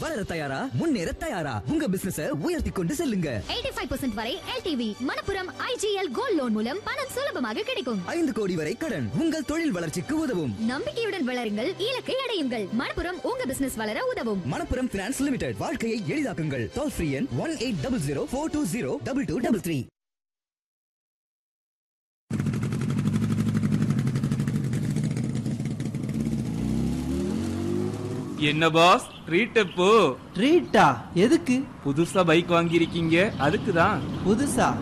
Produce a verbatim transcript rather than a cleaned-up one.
வளர தயாரா? முன்னேற தயாரா? உங்க பிசினஸ உயர்த்தி கொண்டு செல்லுங்க. எண்பத்தி ஐந்து சதவீதம் வரை L T V. Manappuram I G L gold loan மூலம் பணம் சுலபமாக கிடைக்கும். ஐந்து கோடி வரை கடன் உங்கள் தொழில் வளர்ச்சிக்கு உதவும். நம்பிக்கையுடன் வளருங்கள், இலக்கை அடையுங்கள். மணப்புரம் உங்க பிசினஸ் வளர உதவும். Manappuram finance limited. வாழ்க்கையை எளிதாக்குங்கள். டோல் ஃப்ரீ எண் one eight double zero four two zero double two double three. என்ன பாஸ், ட்ரீட் எப்போ? ட்ரீட்டா? எதுக்கு? புதுசா பைக் வாங்கியிருக்கீங்க, அதுக்குதான். புதுசா?